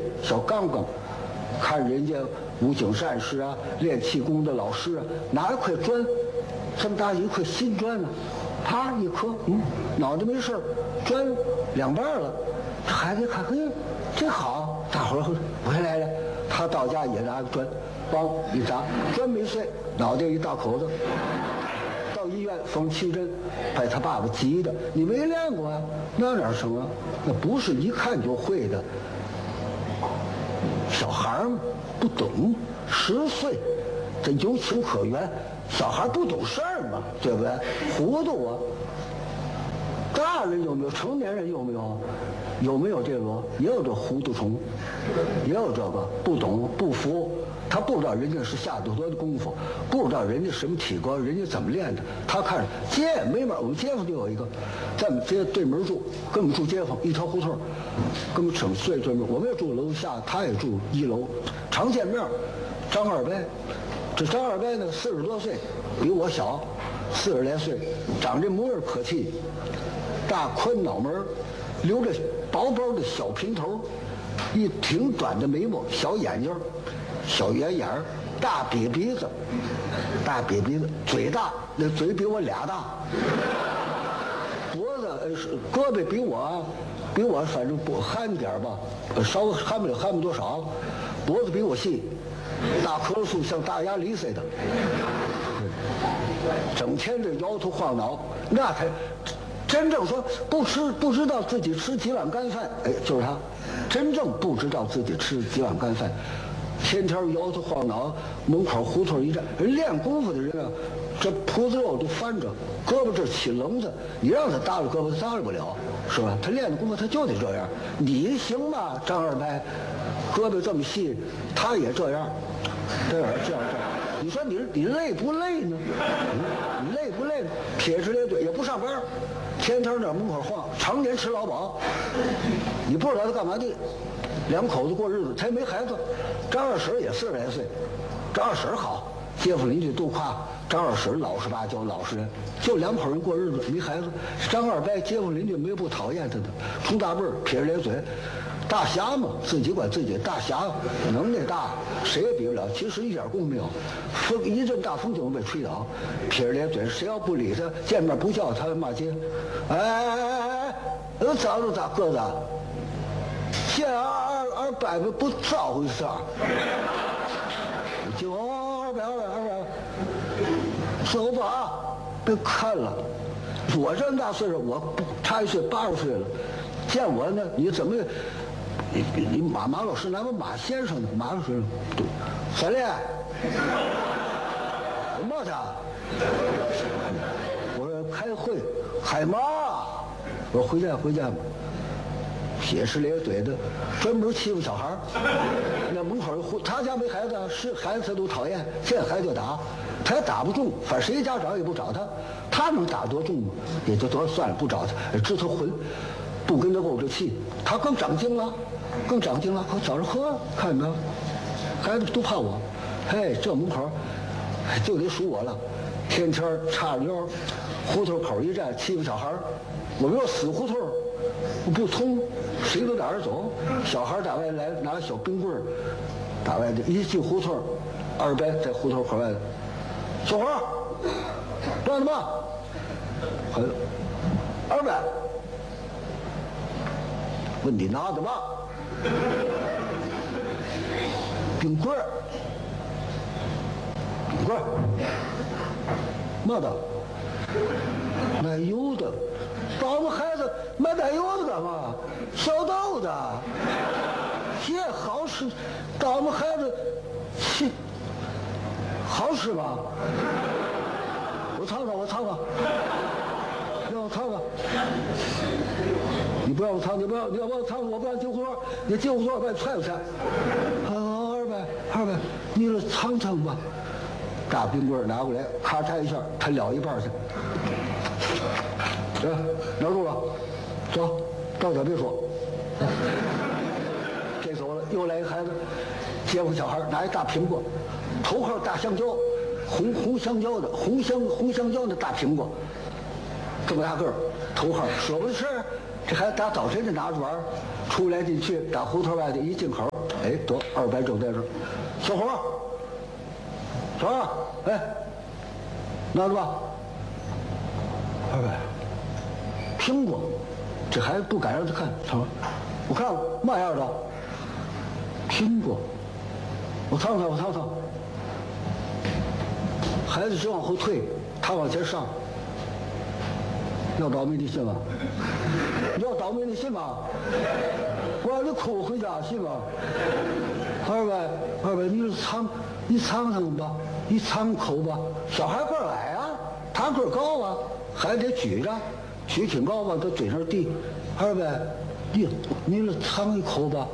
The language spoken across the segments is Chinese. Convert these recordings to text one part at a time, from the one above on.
小杠杠，看人家武警战士啊，练气功的老师啊，拿一块砖，这么大一块新砖呢，啪一磕，脑袋没事，砖两半了。这孩子一看，嘿，真好，大伙儿回来了。他到家也拿个砖，梆一砸，砖没碎，脑袋一大口子。到医院缝7针，把他爸爸急的，你没练过啊？那哪成啊？那不是一看就会的。小孩嘛，不懂，10岁，这有情可原。小孩不懂事儿嘛，对不对？糊涂啊！大人有没有？成年人有没有？有没有这个？也有这糊涂虫，也有这个不懂不服。他不知道人家是下多大的功夫，不知道人家什么体格，人家怎么练的。他看着街没门，我们街坊就有一个，在我们街对门住，跟我们住街坊一条胡同，跟我们省最对门。我们也住楼下，他也住1楼，常见面。张二白，这张二白呢40多岁，比我小40来岁，长这模样可气，大宽脑门，留着薄薄的小平头，一挺短的眉毛，小眼睛。小圆眼儿，大瘪鼻子，嘴大，那嘴比我俩大，脖子胳膊比我反正不憨点吧，稍微憨不多少，脖子比我细，大棵树像大鸭梨似的，整天这摇头晃脑，那才真正说不知道自己吃几碗干饭，哎，就是他，真正不知道自己吃几碗干饭。天天摇头晃脑，门口胡同一站，人练功夫的人啊，这脯子肉都翻着，胳膊这起棱子，你让他耷拉胳膊，他耷拉不了，是吧？他练的功夫他就得这样，你行吗？张二白，胳膊这么细，他也这样，这样，你说你累不累呢？你累不累呢？撇着咧嘴也不上班，天天在门口晃，常年吃劳保，你不知道他干嘛的。2口子过日子，他也没孩子。张二婶也40来岁，张二婶好，街坊邻居都夸张二婶老实巴交，老实人。就2口人过日子，没孩子。张二白街坊邻居没有不讨厌他的，冲大辈儿，撇着咧嘴，大侠嘛，自己管自己大侠，能耐大，谁也比不了。其实一点功没有，一阵大风就能被吹倒，撇着咧嘴，谁要不理他，见面不叫他骂街。哎，咋个子？见二伯不招呼一声，就二伯，走吧，别看了。我这么大岁数，我差1岁80岁了，见我呢，你怎么？你马老师，咱们马先生呢？马老师，对，三烈，什么他？我说开会，海妈，我说回家吧。撇着咧嘴的，专门欺负小孩。那门口他家没孩子，是孩子他都讨厌，见孩子就打，他也打不中，反正谁家长也不找他，他能打多重吗？也就得算了，不找他，知他混，不跟他怄着气，他更长精了，可早上喝，看见没有？孩子都怕我，嘿，这门口就得数我了，天天叉着腰，胡同口一站，欺负小孩。我们要死胡同，我不通，谁都打着走。小孩打外来拿小冰棍儿，打外的一进胡同，二伯在胡同口外，小伙儿，干什么？二伯，问你拿的嘛？冰棍儿，嘛的？奶油的。把我们孩子买奶油的干嘛？小豆的，也好吃。把我们孩子去好吃吗？我尝尝，让我尝尝。你不让我尝，你要不要尝？我不让进胡同，你进胡同把你踹出去。二伯，你来尝尝吧。大冰棍拿过来，咔嚓一下，他了一半去。拿住了，走，到家别说。这走了，又来一孩子，街坊小孩拿一大苹果，头号大香蕉，红香蕉的大苹果，这么大个儿，头号舍不得吃，这孩子大早晨就拿着玩， 出来进去，打胡同外头一进口，哎，得二白正在这儿，小伙儿，小伙儿，哎，拿着吧，二白，苹果，这孩子不敢让他看，他说，我看嘛样的，苹果，我尝尝，我尝尝。孩子直往后退，他往前上。要倒霉的信吗？要倒霉的信吗？我让你哭回家信吗？二白，你尝尝吧，你尝口吧。小孩个儿矮啊，他个儿高啊，还得举着，举挺高往他嘴上递。二白，你尝一口吧。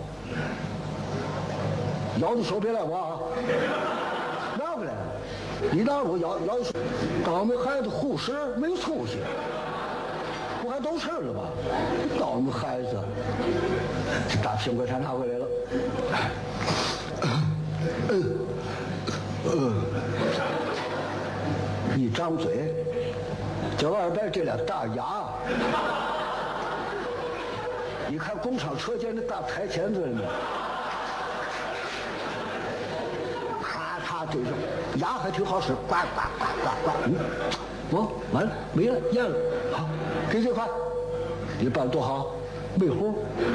咬的手别赖我啊！拿不来，你拿我咬一手，倒霉孩子护食没出息。我还都吃了吧？倒霉孩子，这大苹果他拿回来了。一张嘴，这二白这俩大牙，你看工厂车间那大台钳子里面，咔对上，牙还挺好使，呱呱呱呱呱。我完了，没了，咽了。好，给这块，你办多好，没糊。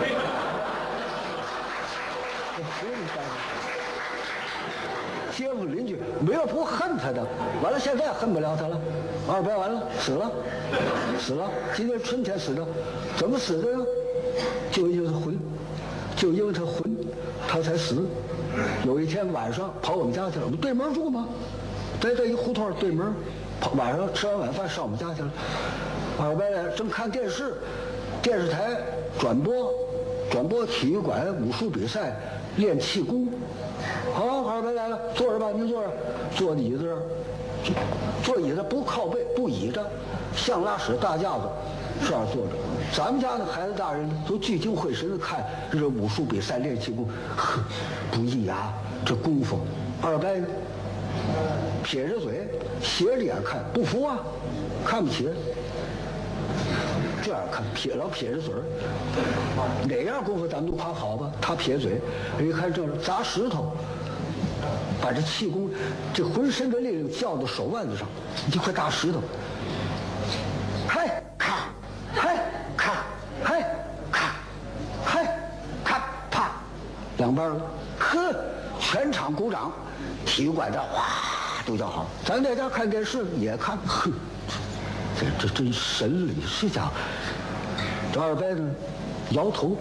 街坊邻居没有不恨他的，完了现在恨不了他了。二白完了，死了。今年春天死的，怎么死的呀？就因为他混，他才死。有一天晚上跑我们家去了，我们对门住吗？在这一胡同对门。晚上吃完晚饭上我们家去了，二白来正看电视，电视台转播体育馆武术比赛练气功。好，二白来了，坐着吧，您坐着，坐椅子这儿，坐椅子不靠背，不倚着，像拉屎大架子，这样坐着。咱们家的孩子大人都聚精会神的看这武术比赛练气功，呵，不易啊，这功夫。二白呢？撇着嘴，斜着眼看，不服啊，看不起。这样看，老撇着嘴儿，哪样功夫咱们都夸好吧？他撇嘴，一看这砸石头，把这气功，这浑身的力量叫到手腕子上，一块大石头，嘿咔，嘿咔，嘿咔，嘿咔啪，两边呵，全场鼓掌，体育馆这哗。都叫好，咱在家看电视也看，哼，这真神理，这家伙。这二白呢，摇头，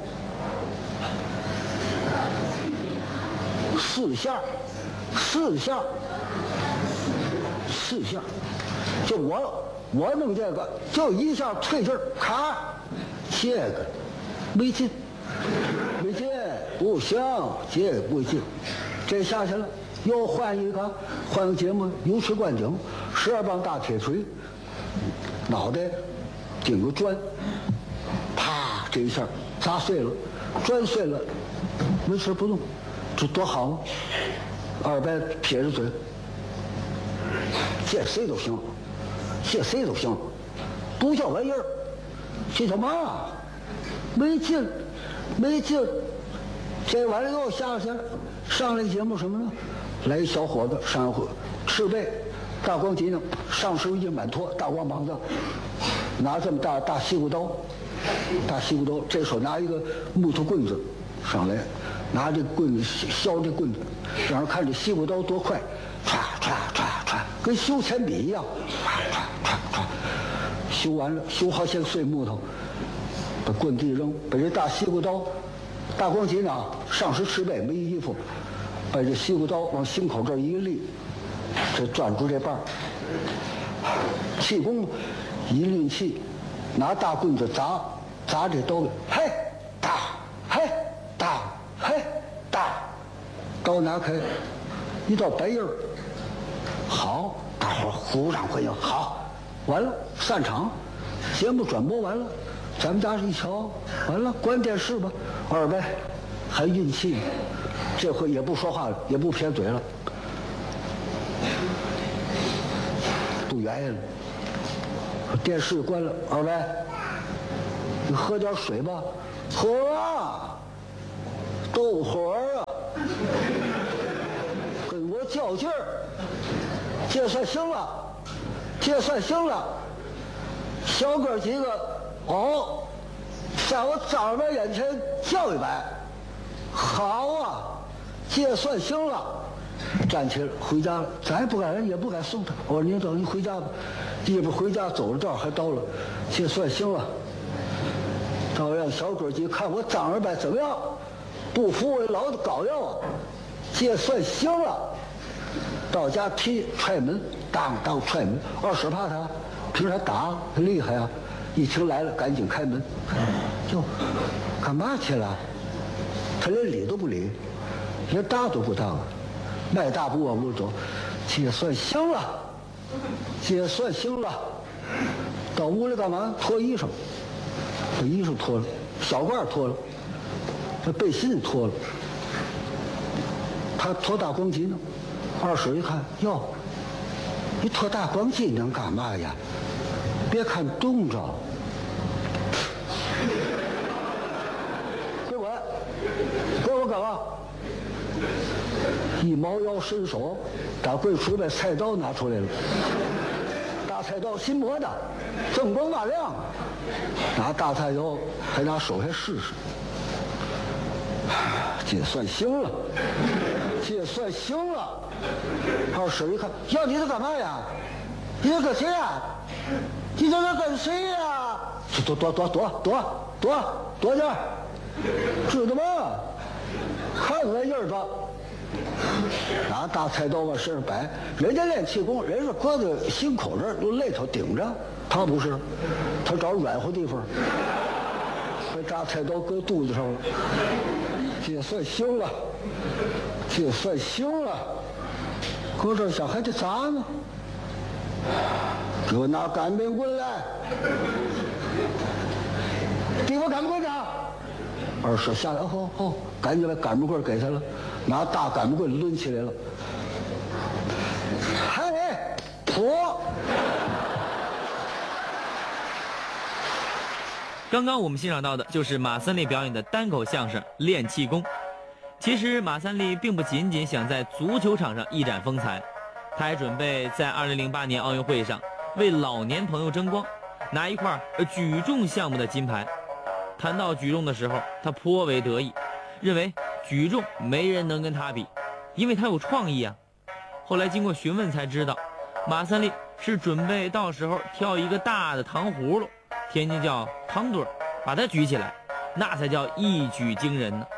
四下，就我弄这个，就一下退劲儿，咔，这个没劲，不行，这个不行，这下去了。又换个节目，油池灌顶，12磅大铁锤，脑袋顶个砖，啪，这一下砸碎了，砖碎了，没事不动，这多好啊！二白撇着嘴，这谁都行，不叫玩意儿，这叫嘛？没劲。这完了又下去，上来节目什么呢？来一小伙子上回赤背，大光脊梁，上身一满脱，大光膀子，拿这么大西瓜刀，这手拿一个木头棍子上来，拿这棍子削这棍子，让人看这西瓜刀多快，唰，跟修铅笔一样，唰，修完了，修好些碎木头，把棍子一扔，把这大西瓜刀，大光脊梁，上身赤背没衣服。把这西瓜刀往心口这儿一立，这转出这瓣儿，气功一运气，拿大棍子砸这刀，嘿打，刀拿开，一道白印儿，好，大伙儿鼓掌欢迎，好，完了散场，节目转播完了，咱们家一瞧，完了关电视吧，二白还运气。这回也不说话了，也不撇嘴了，不原因了。电视关了，二白，你喝点水吧。 活啊，逗活啊，跟我较劲儿，这算行了，这算行了。小哥几个哦，在我丈人眼前叫一摆，好啊，这算行了。站起来回家了，咱也不该人也不该送他。我说您等你回家吧，一边回家走着道还到了，这算行了。倒让小哥几看我丈人摆怎么样，不服我老子膏药啊，这算行了。到家踢踹门，当当踹门，二婶怕他，平时打他厉害啊，一听来了赶紧开门，哟，干嘛去了？他连理都不理，连打都不当啊，迈大步往屋走，这算行了，这算行了。到屋里干嘛？脱衣裳，把衣裳脱了，小褂脱了，这背心脱了，他脱大光巾呢。二婶一看，哟，你脱大光巾能干嘛呀？别看冻着，给我干嘛？一猫腰伸手，把柜橱把菜刀拿出来了，大菜刀新磨的，锃光瓦亮，拿大菜刀还拿手还试试，这算行了，这算行了。二婶一看，要你这干嘛呀？你这跟谁呀？你这是跟谁呀？躲点，知道吗？看出来印儿吧。拿大菜刀往身上摆，人家练气功，人是搁在心口这儿，用肋头顶着，他不是，他找软和地方，把大菜刀搁肚子上了，这算行了，这算行了。搁这想还得砸呢，给我拿擀面棍来，给我擀面棍呢。二婶下来，赶紧把擀面棍给他了，拿大擀面棍抡起来了，嗨，破！ 刚刚我们欣赏到的就是马三立表演的单口相声《练气功》。其实马三立并不仅仅想在足球场上一展风采，他还准备在2008年奥运会上为老年朋友争光，拿一块举重项目的金牌。谈到举重的时候，他颇为得意，认为举重没人能跟他比，因为他有创意啊。后来经过询问才知道，马三立是准备到时候挑一个大的糖葫芦，天津叫糖墩儿，把它举起来，那才叫一举惊人呢。